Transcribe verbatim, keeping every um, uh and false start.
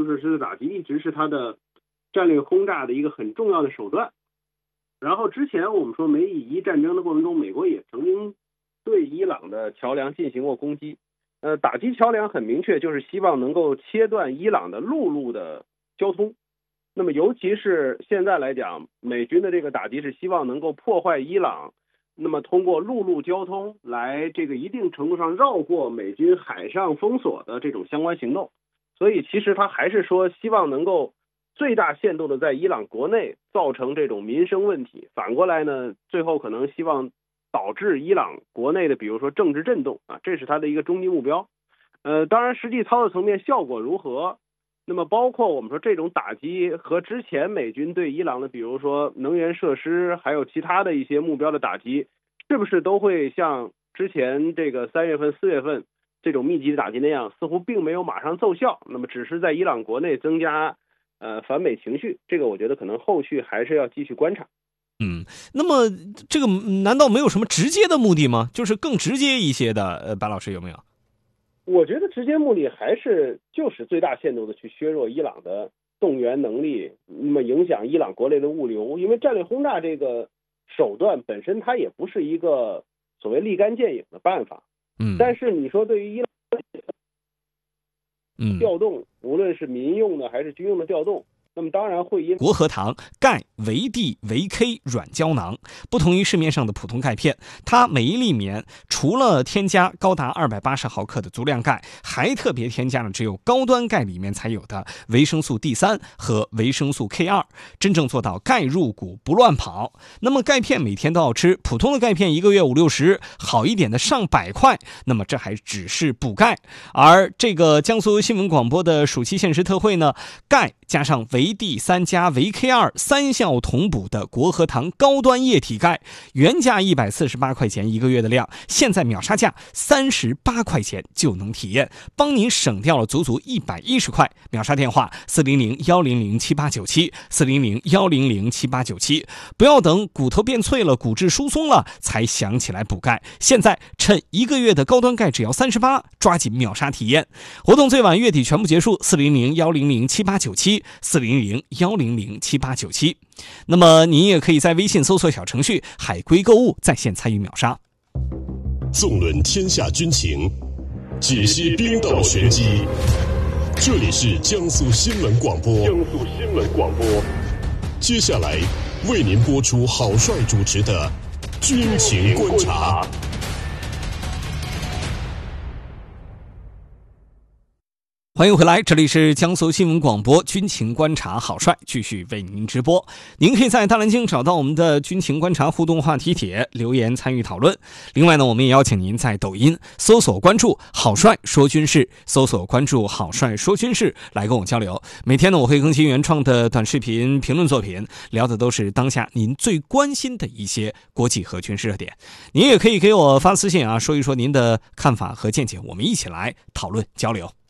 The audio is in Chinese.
设施的打击一直是它的战略轰炸的一个很重要的手段。然后之前我们说美以伊战争的过程中，美国也曾经对伊朗的桥梁进行过攻击。呃，打击桥梁很明确，就是希望能够切断伊朗的陆路的交通。那么尤其是现在来讲，美军的这个打击是希望能够破坏伊朗，那么通过陆路交通来这个一定程度上绕过美军海上封锁的这种相关行动。所以其实他还是说希望能够最大限度的在伊朗国内造成这种民生问题，反过来呢，最后可能希望导致伊朗国内的比如说政治震动啊，这是他的一个终极目标。呃，当然实际操作层面效果如何，那么包括我们说这种打击和之前美军对伊朗的比如说能源设施还有其他的一些目标的打击，是不是都会像之前这个三月份四月份这种密集的打击那样，似乎并没有马上奏效，那么只是在伊朗国内增加呃反美情绪，这个我觉得可能后续还是要继续观察。 嗯，那么这个难道没有什么直接的目的吗？就是更直接一些的，呃，白老师有没有？ 我觉得直接目的还是就是最大限度的去削弱伊朗的动员能力，那么影响伊朗国内的物流，因为战略轰炸这个手段本身它也不是一个所谓立竿见影的办法。 嗯， 但是你说对于伊朗嗯调动，无论是民用的还是军用的调动，那么当然会因国和堂钙维 D 维 K 软胶囊，不同于市面上的普通钙片，它每一粒棉除了添加高达二百八十毫克的足量钙，还特别添加了只有高端钙里面才有的维生素 D 三 和维生素 K 二，真正做到钙入骨不乱跑。那么钙片每天都要吃，普通的钙片一个月五六十，好一点的上百块，那么这还只是补钙。而这个江苏新闻广播的暑期限时特惠呢，钙加上维 D 三 加维 K 二三效同补的国和堂高端液体钙，原价一百四十八块钱一个月的量，现在秒杀价三十八块钱就能体验，帮您省掉了足足一百一十块。秒杀电话四零零一零零七八九七 四零零一零零七八九七，不要等骨头变脆了骨质疏松了才想起来补钙，现在趁一个月的高端钙只要三十八，抓紧秒杀体验。活动最晚月底全部结束，四零零一零零七八九七 四零零一零零七八九七。那么您也可以在微信搜索小程序海龟购物在线参与秒杀。 纵论天下军情，解析兵道玄机，这里是江苏新闻广播。江苏新闻广播，接下来为您播出郝帅主持的军情观察。 欢迎回来，这里是江苏新闻广播军情观察，郝帅继续为您直播。您可以在大蓝鲸找到我们的军情观察互动话题帖留言参与讨论。另外呢，我们也邀请您在抖音搜索关注郝帅说军事，搜索关注郝帅说军事来跟我交流。每天呢，我会更新原创的短视频评论作品，聊的都是当下您最关心的一些国际和军事热点。您也可以给我发私信啊，说一说您的看法和见解，我们一起来讨论交流。